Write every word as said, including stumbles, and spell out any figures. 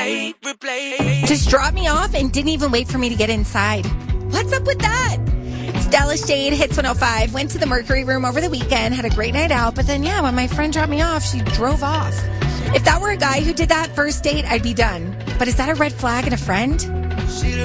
replay, replay. Just dropped me off and didn't even wait for me to get inside. What's up with that? Stella Shade, Hits one oh five, went to the Mercury Room over the weekend, had a great night out, but then, yeah, when my friend dropped me off, she drove off. If that were a guy who did that first date, I'd be done. But is that a red flag in a friend?